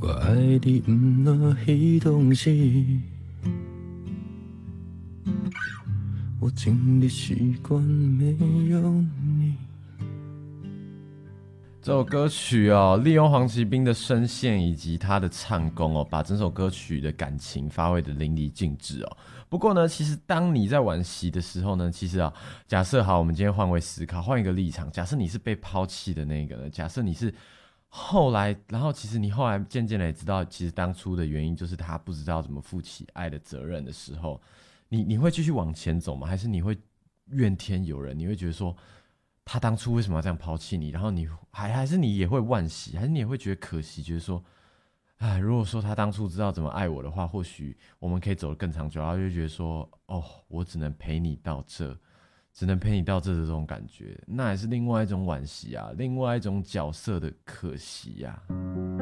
我爱你不那彼当时，我尽力习惯没有你。 这首歌曲哦，利用黄奇斌的声线以及他的唱功哦，把整首歌曲的感情发挥的淋漓尽致哦。不过呢，其实当你在惋惜的时候呢，其实啊，假设好，我们今天换位思考，换一个立场，假设你是被抛弃的那个呢，假设你是后来，然后其实你后来渐渐的也知道，其实当初的原因就是他不知道怎么负起爱的责任的时候，你会继续往前走吗？还是你会怨天尤人？你会觉得说，他当初为什么要这样抛弃你？然后你还是你也会惋惜，还是你也会觉得可惜，觉得说，哎，如果说他当初知道怎么爱我的话，或许我们可以走得更长久。然后就觉得说，哦，我只能陪你到这，只能陪你到这的这种感觉，那也是另外一种惋惜啊，另外一种角色的可惜呀、